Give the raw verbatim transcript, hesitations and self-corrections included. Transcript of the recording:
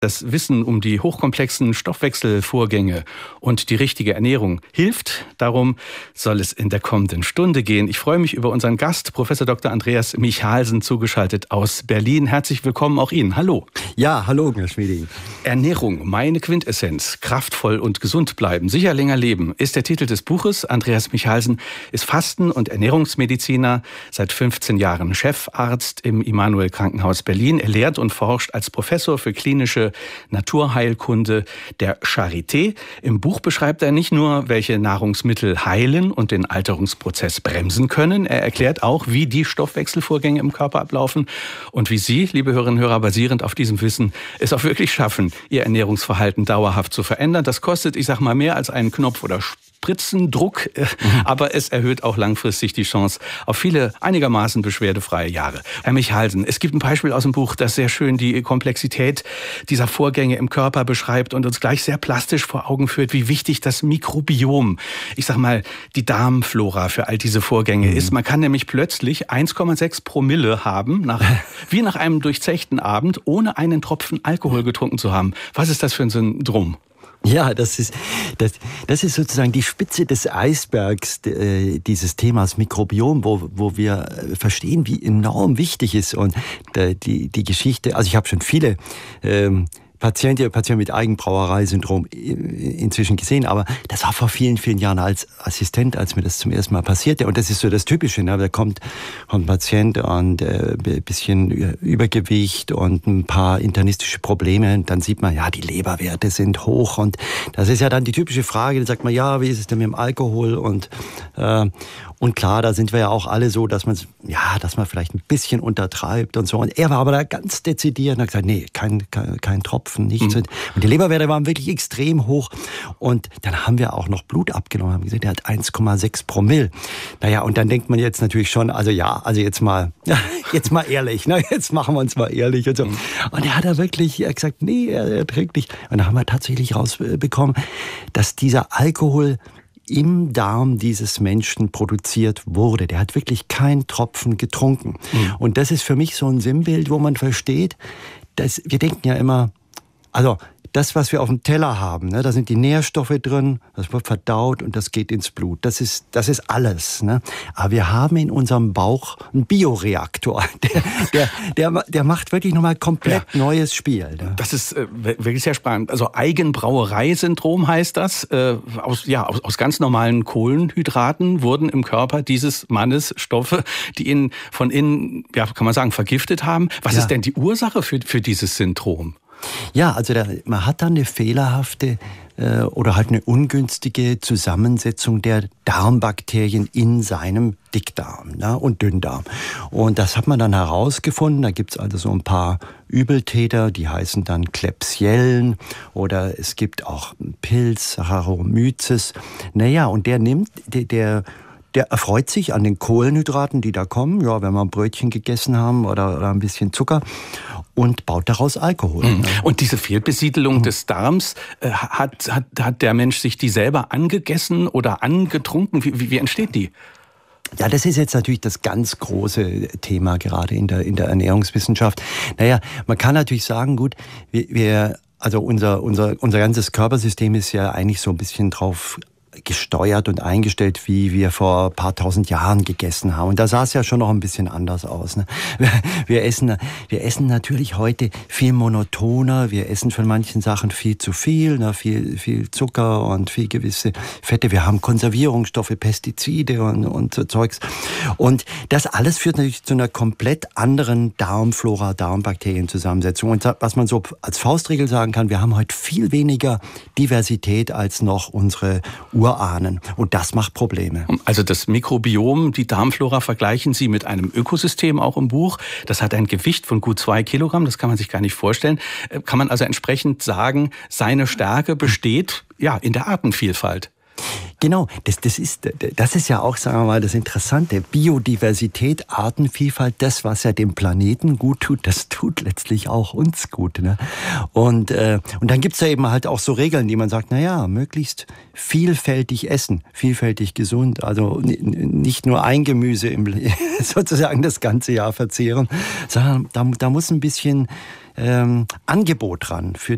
Das Wissen um die hochkomplexen Stoffwechselvorgänge und die richtige Ernährung hilft. Darum soll es in der kommenden Stunde gehen. Ich freue mich über unseren Gast, Professor Doktor Andreas Michalsen, zugeschaltet aus Berlin. Herzlich willkommen auch Ihnen. Hallo. Ja, hallo, Herr Schmieding. Ernährung, meine Quintessenz. Kraftvoll und gesund bleiben, sicher länger leben, ist der Titel des Buches. Andreas Michalsen ist Fasten- und Ernährungsmediziner, seit fünfzehn Jahren Chefarzt im Immanuel Krankenhaus Berlin. Er lehrt und forscht als Professor für klinische Naturheilkunde der Charité. Im Buch beschreibt er nicht nur, welche Nahrungsmittel heilen und den Alterungsprozess bremsen können. Er erklärt auch, wie die Stoffwechselvorgänge im Körper ablaufen und wie Sie, liebe Hörerinnen und Hörer, basierend auf diesem Wissen, es auch wirklich schaffen, Ihr Ernährungsverhalten dauerhaft zu verändern. Das kostet, ich sag mal, mehr als einen Knopf oder Spritzendruck, aber es erhöht auch langfristig die Chance auf viele einigermaßen beschwerdefreie Jahre. Herr Michalsen, es gibt ein Beispiel aus dem Buch, das sehr schön die Komplexität dieser Vorgänge im Körper beschreibt und uns gleich sehr plastisch vor Augen führt, wie wichtig das Mikrobiom, ich sag mal, die Darmflora für all diese Vorgänge mhm. ist. Man kann nämlich plötzlich eins Komma sechs Promille haben, nach, wie nach einem durchzechten Abend, ohne einen Tropfen Alkohol getrunken zu haben. Was ist das für ein Syndrom? Ja, das ist, das, das ist sozusagen die Spitze des Eisbergs äh, dieses Themas Mikrobiom, wo, wo wir verstehen, wie enorm wichtig ist. Und äh, die, die Geschichte, also ich habe schon viele ähm, Patienten, Patienten mit Eigenbrauereisyndrom inzwischen gesehen, aber das war vor vielen, vielen Jahren als Assistent, als mir das zum ersten Mal passierte. Und das ist so das Typische, ne? Da kommt ein Patient und äh, ein bisschen Übergewicht und ein paar internistische Probleme. Und dann sieht man, ja, die Leberwerte sind hoch. Und das ist ja dann die typische Frage. Da sagt man, ja, wie ist es denn mit dem Alkohol? Und äh, Und klar, da sind wir ja auch alle so, dass man, ja, dass man vielleicht ein bisschen untertreibt und so. Und er war aber da ganz dezidiert und hat gesagt, nee, kein, kein, kein Tropfen, nichts. Mhm. Und die Leberwerte waren wirklich extrem hoch. Und dann haben wir auch noch Blut abgenommen, haben gesehen, der hat eins Komma sechs Promille. Naja, und dann denkt man jetzt natürlich schon, also ja, also jetzt mal, jetzt mal ehrlich, ne, jetzt machen wir uns mal ehrlich und so. Mhm. Und er hat da wirklich gesagt, nee, er, er trinkt nicht. Und da haben wir tatsächlich rausbekommen, dass dieser Alkohol im Darm dieses Menschen produziert wurde. Der hat wirklich keinen Tropfen getrunken. Mhm. Und das ist für mich so ein Sinnbild, wo man versteht, dass wir denken ja immer, also das, was wir auf dem Teller haben, ne, da sind die Nährstoffe drin, das wird verdaut und das geht ins Blut. Das ist, das ist alles. Ne? Aber wir haben in unserem Bauch einen Bioreaktor. Der, der, der, der macht wirklich nochmal komplett ja. neues Spiel. Ne? Das ist äh, wirklich sehr spannend. Also Eigenbrauereisyndrom heißt das. Äh, aus, ja, aus, aus ganz normalen Kohlenhydraten wurden im Körper dieses Mannes Stoffe, die ihn von innen, ja, kann man sagen, vergiftet haben. Was ja. ist denn die Ursache für, für dieses Syndrom? Ja, also der, man hat dann eine fehlerhafte äh, oder halt eine ungünstige Zusammensetzung der Darmbakterien in seinem Dickdarm, ne, und Dünndarm. Und das hat man dann herausgefunden. Da gibt's also so ein paar Übeltäter, die heißen dann Klebsiellen oder es gibt auch einen Pilz, Saccharomyces. Naja, und der nimmt, der, der Der erfreut sich an den Kohlenhydraten, die da kommen, ja, wenn wir ein Brötchen gegessen haben oder, oder ein bisschen Zucker, und baut daraus Alkohol. Mhm. Und diese Fehlbesiedelung mhm. des Darms, äh, hat, hat, hat der Mensch sich die selber angegessen oder angetrunken? Wie, wie, wie entsteht die? Ja, das ist jetzt natürlich das ganz große Thema gerade in der, in der Ernährungswissenschaft. Naja, man kann natürlich sagen, gut, wir, wir also unser, unser, unser ganzes Körpersystem ist ja eigentlich so ein bisschen drauf gesteuert und eingestellt, wie wir vor ein paar tausend Jahren gegessen haben. Und da sah es ja schon noch ein bisschen anders aus. Ne? Wir, wir, essen, wir essen natürlich heute viel monotoner. Wir essen von manchen Sachen viel zu viel, ne? viel, viel Zucker und viel gewisse Fette. Wir haben Konservierungsstoffe, Pestizide und, und so Zeugs. Und das alles führt natürlich zu einer komplett anderen Darmflora, Darmbakterienzusammensetzung. Und was man so als Faustregel sagen kann, wir haben heute viel weniger Diversität als noch unsere Urahnen. Und das macht Probleme. Also das Mikrobiom, die Darmflora vergleichen Sie mit einem Ökosystem auch im Buch. Das hat ein Gewicht von gut zwei Kilogramm. Das kann man sich gar nicht vorstellen. Kann man also entsprechend sagen, seine Stärke besteht ja in der Artenvielfalt. Genau, das, das, ist, das ist ja auch, sagen wir mal, das Interessante. Biodiversität, Artenvielfalt, das, was ja dem Planeten gut tut, das tut letztlich auch uns gut. Ne? Und, äh, und dann gibt's ja eben halt auch so Regeln, die man sagt, na ja, möglichst vielfältig essen, vielfältig gesund. Also nicht nur ein Gemüse im, sozusagen das ganze Jahr verzehren, sondern da, da muss ein bisschen ähm, Angebot dran für